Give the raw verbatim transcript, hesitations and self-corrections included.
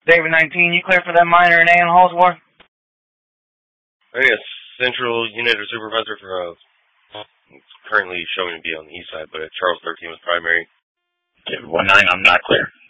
David nineteen, you clear for that minor in A in Hallsworth? I think it's Central Unit or Supervisor for, uh, it's currently showing to be on the east side, but Charles thirteen was primary. David one nine, I'm not clear.